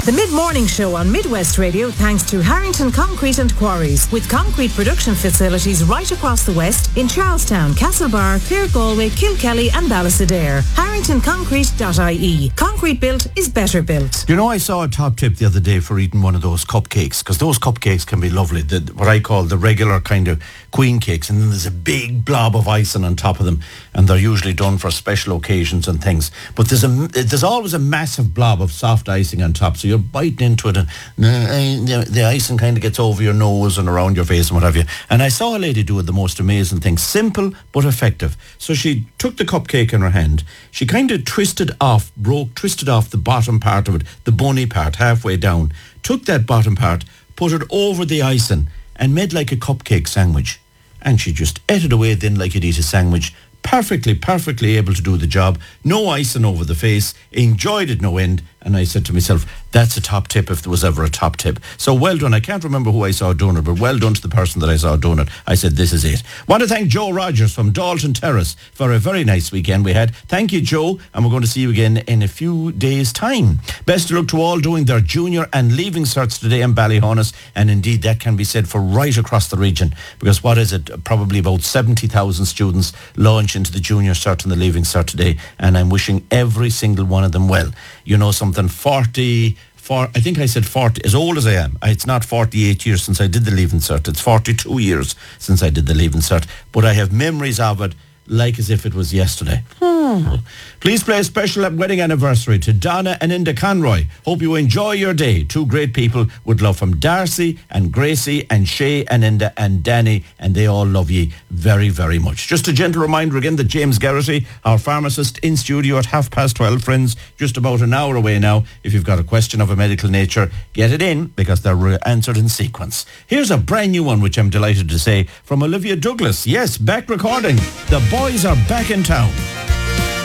The mid-morning show on Midwest Radio thanks to Harrington Concrete and Quarries, with concrete production facilities right across the West in Charlestown, Castlebar, Clare Galway, Kilkelly and Ballastadair. HarringtonConcrete.ie. Concrete built is better built. You know, I saw a top tip the other day for eating one of those cupcakes, because those cupcakes can be lovely. What I call the regular kind of queen cakes, and then there's a big blob of icing on top of them, and they're usually done for special occasions and things. But there's always a massive blob of soft icing on top, so you're biting into it and the icing kind of gets over your nose and around your face and what have you. And I saw a lady do the most amazing thing, simple but effective. So she took the cupcake in her hand, she kind of twisted off the bottom part of it, the bunny part, halfway down, took that bottom part, put it over the icing and made like a cupcake sandwich. And she just ate it away then like you'd eat a sandwich. Perfectly able to do the job. No icing over the face. Enjoyed it no end. And I said to myself, that's a top tip if there was ever a top tip. So well done. I can't remember who I saw doing it, but well done to the person that I saw doing it. I said, this is it. Want to thank Joe Rogers from Dalton Terrace for a very nice weekend we had. Thank you, Joe, and we're going to see you again in a few days' time. Best of luck to all doing their junior and leaving certs today in Ballyhonus, and indeed that can be said for right across the region, because what is it? Probably about 70,000 students launch into the junior cert and the leaving cert today, and I'm wishing every single one of them well. You know something, I think I said 40, as old as I am. It's not 48 years since I did the leaving cert. It's 42 years since I did the leaving cert. But I have memories of it like as if it was yesterday. Please play a special wedding anniversary to Donna and Inda Conroy. Hope you enjoy your day. Two great people with love from Darcy and Gracie and Shay and Inda and Danny, and they all love ye very, very much. Just a gentle reminder again that James Garrity, our pharmacist, in studio at 12:30, friends, just about an hour away now. If you've got a question of a medical nature, get it in, because they're answered in sequence. Here's a brand new one, which I'm delighted to say, from Olivia Douglas. Yes, back recording. The boys are back in town.